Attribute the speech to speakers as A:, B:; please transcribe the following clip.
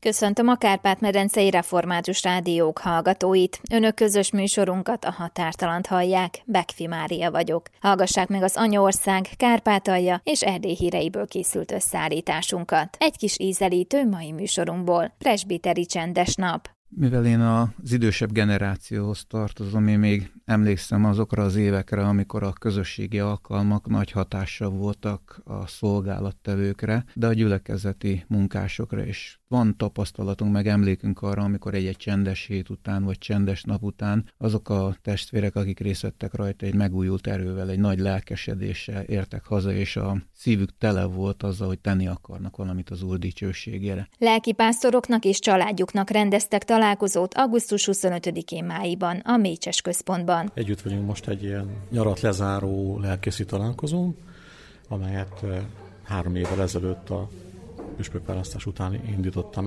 A: Köszöntöm a Kárpát-medencei Református Rádiók hallgatóit. Önök közös műsorunkat, a Határtalant hallják. Bekfi Mária vagyok. Hallgassák meg az Anyaország, Kárpátalja és Erdély híreiből készült összeállításunkat. Egy kis ízelítő mai műsorunkból. Presbiteri csendes nap.
B: Mivel én az idősebb generációhoz tartozom, én még emlékszem azokra az évekre, amikor a közösségi alkalmak nagy hatással voltak a szolgálattevőkre, de a gyülekezeti munkásokra is. Van tapasztalatunk, meg emlékünk arra, amikor egy csendes hét után, vagy csendes nap után azok a testvérek, akik részt vettek rajta, egy megújult erővel, egy nagy lelkesedéssel értek haza, és a szívük tele volt azzal, hogy tenni akarnak valamit az Úr dicsőségére.
A: Lelkipásztoroknak és családjuknak rendeztek találkozót augusztus 25-én májban a Mécses központban.
C: Együtt vagyunk most egy ilyen nyarat lezáró lelkészi találkozón, amelyet 3 évvel ezelőtt a püspökválasztás után indítottam